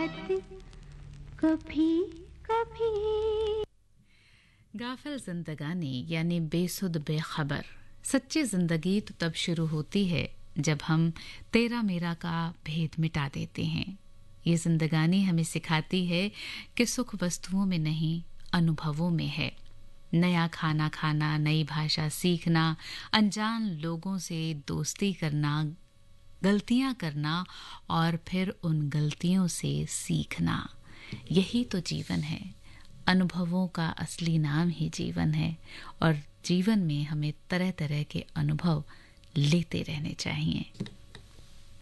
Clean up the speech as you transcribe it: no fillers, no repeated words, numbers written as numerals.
बात कभी कभी। गाफिल जिंदगानी यानी बेसुध बेखबर। सच्ची जिंदगी तो तब शुरू होती है जब हम तेरा मेरा का भेद मिटा देते हैं। ये जिंदगानी हमें सिखाती है कि सुख वस्तुओं में नहीं, अनुभवों में है। नया खाना खाना, नई भाषा सीखना, अनजान लोगों से दोस्ती करना, गलतियां करना और फिर उन गलतियों से सीखना, यही तो जीवन है। अनुभवों का असली नाम ही जीवन है और जीवन में हमें तरह तरह के अनुभव लेते रहने चाहिए।